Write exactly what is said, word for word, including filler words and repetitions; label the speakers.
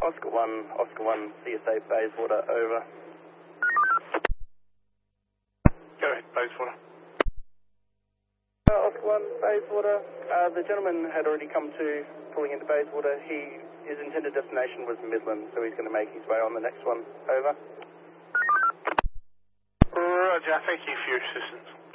Speaker 1: Oscar one, Oscar one, C S A Bayswater, over.
Speaker 2: Go ahead, Bayswater.
Speaker 1: Uh, Oscar one, Bayswater. Uh, the gentleman had already come to pulling into Bayswater. He, his intended destination was Midland, so he's going to make his way on the next one. Over.
Speaker 2: Roger, thank you for your assistance.